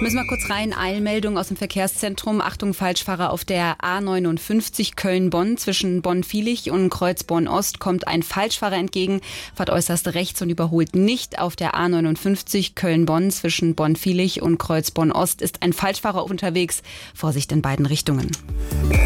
Müssen wir kurz rein. Eilmeldung aus dem Verkehrszentrum. Achtung, Falschfahrer auf der A59 Köln-Bonn. Zwischen Bonn-Vilich und Kreuzborn-Ost kommt ein Falschfahrer entgegen. Fahrt äußerst rechts und überholt nicht. Auf der A59 Köln-Bonn zwischen Bonn-Vilich und Kreuzborn-Ost ist ein Falschfahrer unterwegs. Vorsicht in beiden Richtungen.